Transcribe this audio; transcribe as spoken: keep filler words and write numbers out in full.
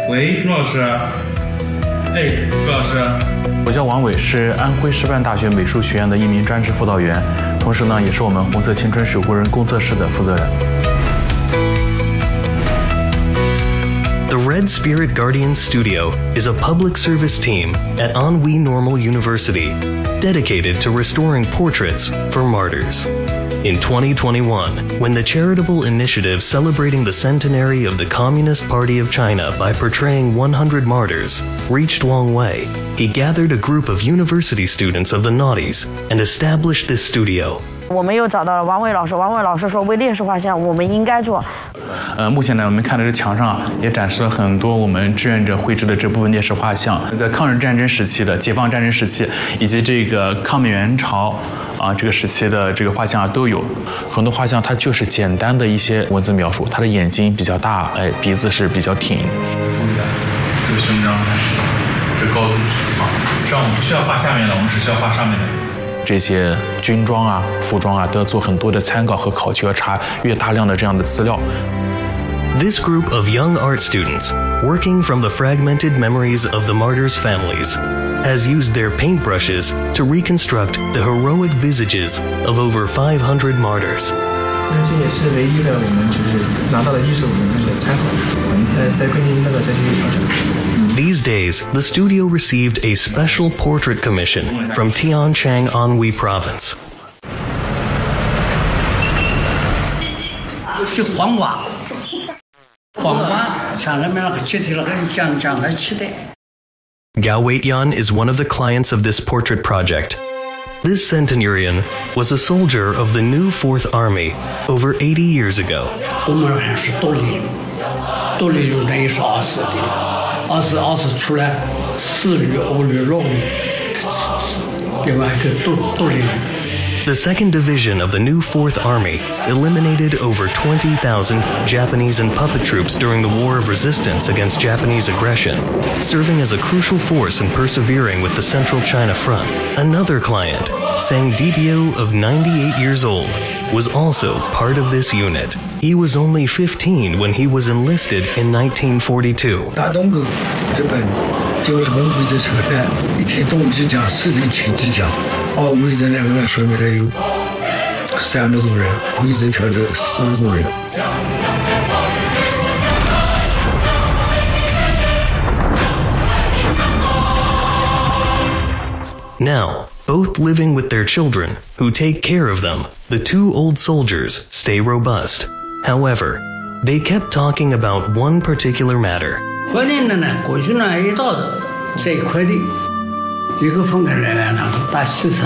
喂，朱老师。哎，朱老师。 我叫王伟，是安徽师范大学美术学院的一名专职辅导员，同时呢，也是我们红色青春守护人工作室的负责人。 The Red Spirit Guardians Studio is a public service team at Anhui Normal University, dedicated to restoring portraits for martyrs. In twenty twenty-one, when the charitable initiative celebrating the centenary of the Communist Party of China by portraying one hundred martyrs reached Wang Wei, he gathered a group of university students of the Naughties and established this studio. 我们又找到了王伟老师，王伟老师说为烈士画像我们应该做。 呃，目前呢，我们看到这墙上也展示了很多我们志愿者绘制的这部分烈士画像，在抗日战争时期的、解放战争时期，以及这个抗美援朝啊这个时期的这个画像都有。很多画像它就是简单的一些文字描述，它的眼睛比较大，哎，鼻子是比较挺。 这个胸章，这高度啊，这样我们不需要画下面的，我们只需要画上面的。 这些军装啊、服装啊，都要做很多的参考和考据，要查阅大量的这样的资料。 This group of young art students, working from the fragmented memories of the martyrs' families, has used their paintbrushes to reconstruct the heroic visages of over five hundred martyrs. 那这也是唯一的我们就是拿到的一手的那个参考，呃，再根据那个再去调整。 These days, the studio received a special portrait commission from Tianchang Anhui Province. 是黄瓦，黄瓦像那边那个接替了跟讲讲在起的。 Gao Weitian is one of the clients of this portrait project. This centenarian was a soldier of the new Fourth Army over eighty years ago. 我们好像是独立，独立就等于是二十的了，二十二十出来，四旅、五旅、六旅，另外一个独独立。 The second Division of the new Fourth Army eliminated over twenty thousand Japanese and puppet troops during the War of Resistance against Japanese aggression, serving as a crucial force in persevering with the Central China Front. Another client, Sang Dibyo of ninety-eight years old, was also part of this unit. He was only fifteen when he was enlisted in nineteen forty-two. 大东哥，日本就日本规则车站，一天中只讲四人轻机讲。 哦，规则两个说明了有三十多人，规则车这四十多人。 Now, both living with their children, who take care of them, the two old soldiers stay robust. However, they kept talking about one particular matter. 婚姻的呢，过去呢一道的这一块的，一个分开来了，那个大西城。